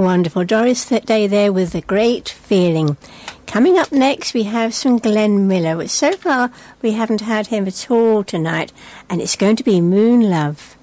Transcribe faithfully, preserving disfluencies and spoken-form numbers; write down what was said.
wonderful. Doris Day there with A Great Feeling. Coming up next, we have some Glenn Miller, which so far we haven't had him at all tonight, and it's going to be Moon Love.